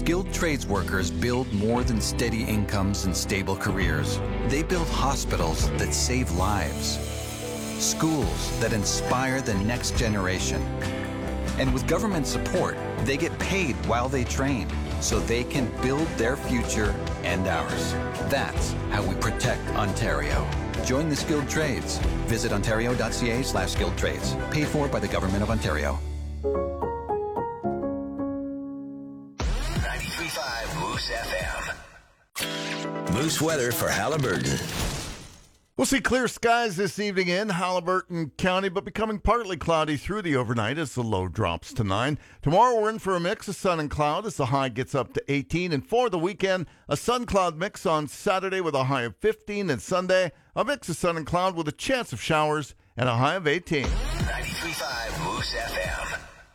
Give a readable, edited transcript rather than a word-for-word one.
Skilled trades workers build more than steady incomes and stable careers. They build hospitals that save lives, schools that inspire the next generation. And with government support, they get paid while they train, so they can build their future and ours. That's how we protect Ontario. Join the skilled trades. Visit ontario.ca/skilled trades. Paid for by the Government of Ontario. 93.5 Moose FM. Moose weather for Haliburton. We'll see clear skies this evening in Haliburton County, but becoming partly cloudy through the overnight as the low drops to 9. Tomorrow we're in for a mix of sun and cloud as the high gets up to 18. And for the weekend, a sun-cloud mix on Saturday with a high of 15. And Sunday, a mix of sun and cloud with a chance of showers and a high of 18. 93.5 Moose FM.